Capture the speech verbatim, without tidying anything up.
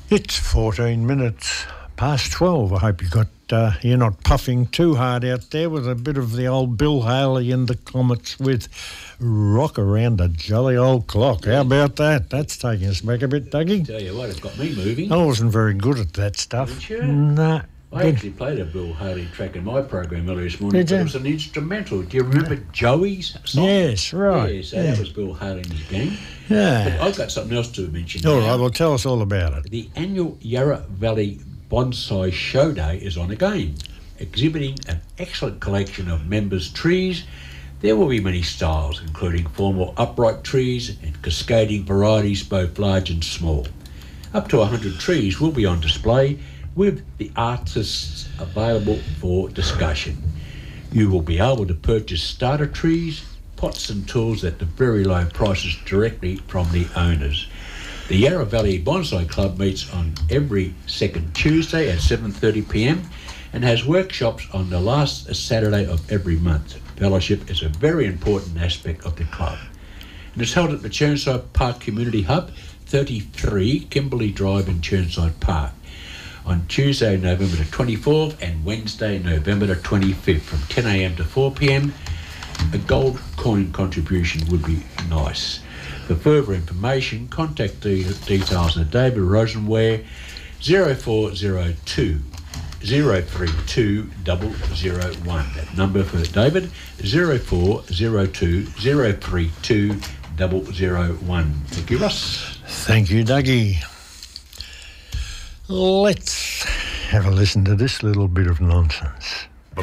It's fourteen minutes past twelve. I hope you got uh, you're not puffing too hard out there with a bit of the old Bill Haley and the Comets with Rock Around a Jolly Old Clock. How about that? That's taking us back a bit, Dougie. Tell you what, it got me moving. I wasn't very good at that stuff. Didn't you? Nah. I actually played a Bill Haley track in my program earlier this morning. Did you? But it was an instrumental. Do you remember Joey's song? Yes, right. Yeah, so yeah. that was Bill Haley and his gang. Yeah. But I've got something else to mention. All now. right, well, tell us all about it. The annual Yarra Valley Bonsai Show Day is on again, exhibiting an excellent collection of members' trees. There will be many styles, including formal upright trees and cascading varieties, both large and small. Up to one hundred trees will be on display, with the artists available for discussion. You will be able to purchase starter trees, pots and tools at the very low prices directly from the owners. The Yarra Valley Bonsai Club meets on every second Tuesday at seven thirty p m and has workshops on the last Saturday of every month. Fellowship is a very important aspect of the club. And it's held at the Chirnside Park Community Hub, thirty-three Kimberley Drive in Chirnside Park, on Tuesday, November the twenty-fourth and Wednesday, November the twenty-fifth from ten a m to four p m. A gold coin contribution would be nice. For further information, contact the details of David Rosenware, zero four zero two, zero three two, zero zero one. That number for David, zero four zero two, zero three two, zero zero one. Thank you, Russ. Thank you, Dougie. Let's have a listen to this little bit of nonsense.